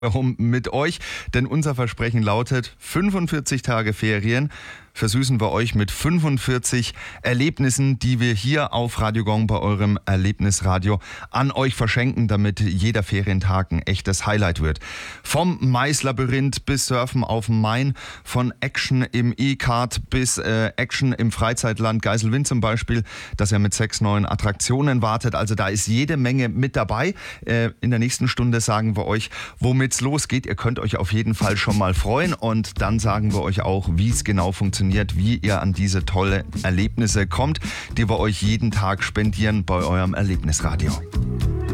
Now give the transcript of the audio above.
mit euch, denn unser Versprechen lautet 45 Tage Ferien. Versüßen wir euch mit 45 Erlebnissen, die wir hier auf Radio Gong bei eurem Erlebnisradio an euch verschenken, damit jeder Ferientag ein echtes Highlight wird. Vom Maislabyrinth bis Surfen auf dem Main, von Action im E-Kart bis Action im Freizeitland Geiselwind zum Beispiel, das ja mit 6 neuen Attraktionen wartet. Also da ist jede Menge mit dabei. In der nächsten Stunde sagen wir euch, womit's losgeht. Ihr könnt euch auf jeden Fall schon mal freuen und dann sagen wir euch auch, wie es genau funktioniert, wie ihr an diese tolle Erlebnisse kommt, die wir euch jeden Tag spendieren bei eurem Erlebnisradio.